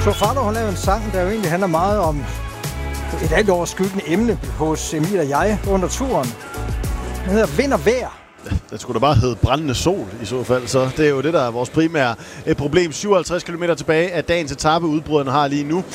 Tofano har lavet en sang, der jo egentlig handler meget om et alt overskyggende emne hos Emil og jeg under turen. Den hedder Vind og Vejr. Det skulle da bare hedde brændende sol i så fald, så det er jo det, der er vores primære problem. 57 km tilbage af dagens etape. Udbryderne har lige nu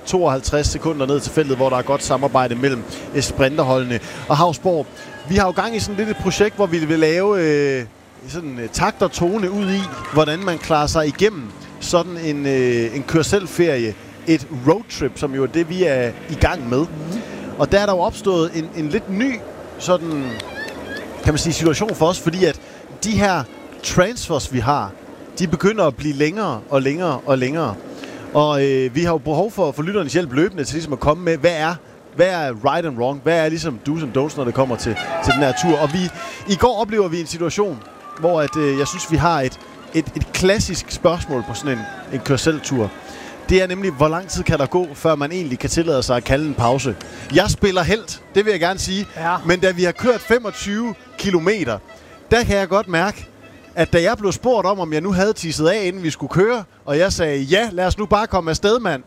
52 sekunder ned til feltet, hvor der er godt samarbejde mellem sprinterholdene. Og Hausborg, vi har jo gang i sådan lidt et projekt, hvor vi vil lave sådan takt og tone ud i, hvordan man klarer sig igennem sådan en kør-selv-ferie. Et roadtrip, som jo er det, vi er i gang med. Og der er der jo opstået en lidt ny sådan, kan man sige, situation for os, fordi at de her transfers, vi har, de begynder at blive længere og længere og længere. Og vi har jo behov for lytternes hjælp løbende til ligesom at komme med, hvad er right and wrong? Hvad er ligesom do's and don'ts, når det kommer til den her tur? Og i går oplever vi en situation, hvor jeg synes, vi har et klassisk spørgsmål på sådan en kør-selv-tur. Det er nemlig, hvor lang tid kan der gå, før man egentlig kan tillade sig at kalde en pause. Jeg spiller helt, det vil jeg gerne sige. Ja. Men da vi har kørt 25 kilometer, der kan jeg godt mærke, at da jeg blev spurgt om jeg nu havde tisset af, inden vi skulle køre, og jeg sagde, ja, lad os nu bare komme afsted, mand.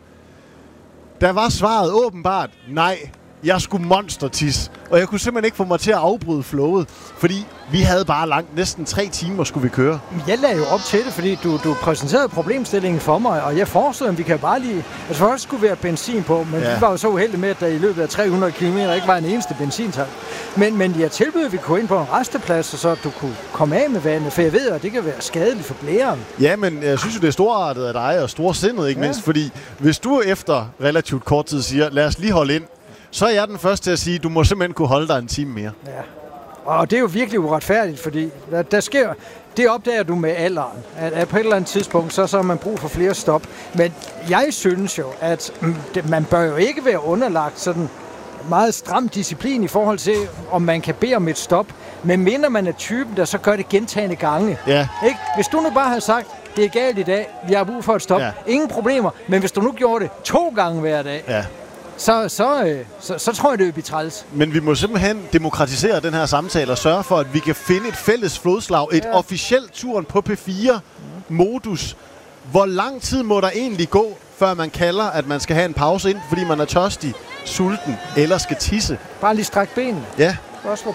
Der var svaret åbenbart, nej, jeg skulle monstertisse. Og jeg kunne simpelthen ikke få mig til at afbryde flowet, fordi vi havde bare næsten 3 timer skulle vi køre. Jeg lagde jo op til det, fordi du præsenterede problemstillingen for mig, og jeg foreslog, at vi kan bare lige... Altså først skulle være benzin på, men vi var jo så uheldige med, at der i løbet af 300 km ikke var en eneste benzintank. Men jeg tilbød, at vi kunne ind på en resteplads, så du kunne komme af med vandet, for jeg ved, at det kan være skadeligt for blæren. Ja, men jeg synes jo, det er storartet af dig, og storsindet ikke mindst, fordi hvis du efter relativt kort tid siger, lad os lige holde ind, så er jeg den første til at sige, at du må simpelthen kunne holde dig en time mere. Ja. Og det er jo virkelig uretfærdigt, fordi der sker... Det opdager du med alderen, at på et eller andet tidspunkt, så har man brug for flere stop. Men jeg synes jo, at man bør jo ikke være underlagt sådan meget stram disciplin i forhold til, om man kan bede om et stop. Men mindre man er typen, der så gør det gentagne gange. Ja. Ikke? Hvis du nu bare havde sagt, det er galt i dag, vi har brug for et stop. Ja. Ingen problemer. Men hvis du nu gjorde det 2 gange hver dag, så tror jeg, det vil blive træls. Men vi må simpelthen demokratisere den her samtale og sørge for, at vi kan finde et fælles flodslag. Et officielt turen på P4-modus. Hvor lang tid må der egentlig gå, før man kalder, at man skal have en pause ind, fordi man er tørstig, sulten eller skal tisse? Bare lige strække benene. Ja. Også for